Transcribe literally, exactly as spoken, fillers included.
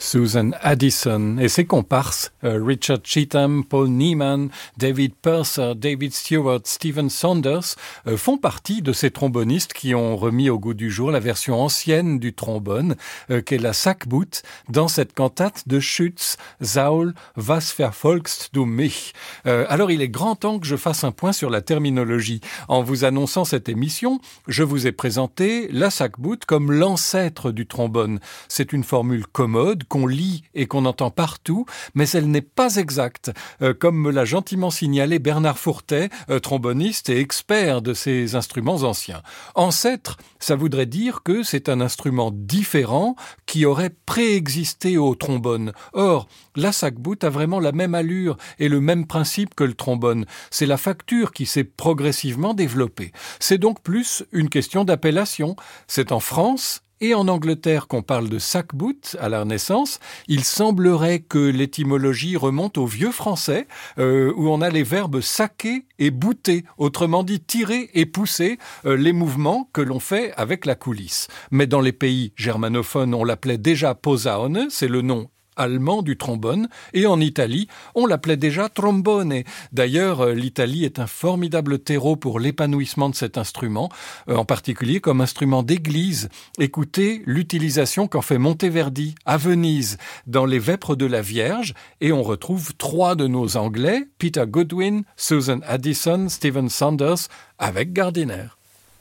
Susan Addison et ses comparses, euh, Richard Cheetham, Paul Neiman, David Purser, David Stewart, Stephen Saunders, euh, font partie de ces trombonistes qui ont remis au goût du jour la version ancienne du trombone, euh, qu'est la Sackbout, dans cette cantate de Schütz, Saul, was verfolgst du mich? Euh, alors il est grand temps que je fasse un point sur la terminologie. En vous annonçant cette émission, je vous ai présenté la Sackbout comme l'ancêtre du trombone. C'est une formule commode, qu'on lit et qu'on entend partout, mais elle n'est pas exacte, euh, comme me l'a gentiment signalé Bernard Fourtet, euh, tromboniste et expert de ces instruments anciens. Ancêtre, ça voudrait dire que c'est un instrument différent qui aurait préexisté au trombone. Or, la Sackbout a vraiment la même allure et le même principe que le trombone. C'est la facture qui s'est progressivement développée. C'est donc plus une question d'appellation. C'est en France et en Angleterre qu'on parle de sackbout à la Renaissance. Il semblerait que l'étymologie remonte au vieux français, euh, où on a les verbes saquer et bouter, autrement dit tirer et pousser euh, les mouvements que l'on fait avec la coulisse. Mais dans les pays germanophones, on l'appelait déjà posaune, c'est le nom allemand du trombone, et en Italie, on l'appelait déjà trombone. D'ailleurs, l'Italie est un formidable terreau pour l'épanouissement de cet instrument, en particulier comme instrument d'église. Écoutez l'utilisation qu'en fait Monteverdi à Venise dans les Vêpres de la Vierge, et on retrouve trois de nos Anglais, Peter Goodwin, Susan Addison, Stephen Saunders, avec Gardiner.